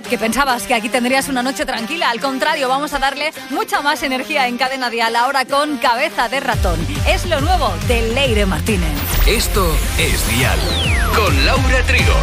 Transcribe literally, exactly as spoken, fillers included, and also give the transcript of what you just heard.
que pensabas que aquí tendrías una noche tranquila. Al contrario, vamos a darle mucha más energía en Cadena Dial, ahora con Cabeza de Ratón. Es lo nuevo de Leire Martínez. Esto es Dial, con Laura Trigo.